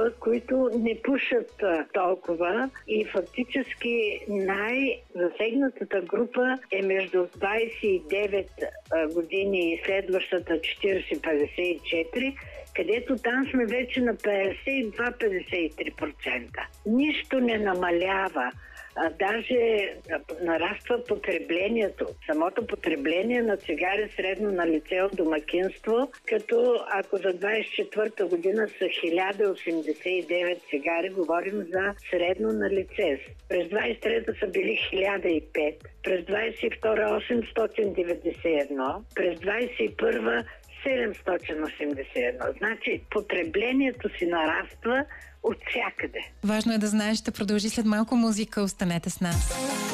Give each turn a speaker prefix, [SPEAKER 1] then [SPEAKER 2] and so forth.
[SPEAKER 1] група, които не пушат толкова и фактически най-засегнатата група е между 29 години и следващата 40-54, където там сме вече на 52-53%. Нищо не намалява. Даже нараства потреблението. Самото потребление на цигари средно на лице от домакинство, като ако за 24-та година са 1089 цигари, говорим за средно на лице. През 23-та са били 1005, през 22-та 891, през 21-та 781. Значи потреблението си нараства от всякъде.
[SPEAKER 2] Важно е да знаеш, ще продължи след малко музика. Останете с нас.